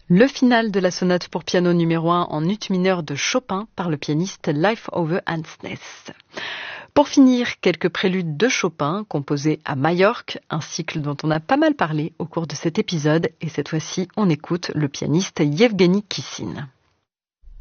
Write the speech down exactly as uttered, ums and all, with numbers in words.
Le final de la sonate pour piano numéro un en ut mineur de Chopin par le pianiste Leif Ove Andsnes. Pour finir, quelques préludes de Chopin composés à Majorque, un cycle dont on a pas mal parlé au cours de cet épisode, et cette fois-ci on écoute le pianiste Yevgeny Kissin.